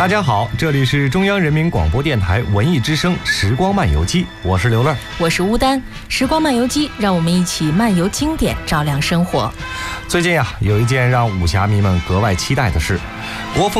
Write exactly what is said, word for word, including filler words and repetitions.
大家好，这里是中央人民广播电台文艺之声时光漫游记，我是刘乐， 我是乌丹。时光漫游记，让我们一起漫游经典，照亮生活。 最近啊，有一件让武侠迷们格外期待的事，国风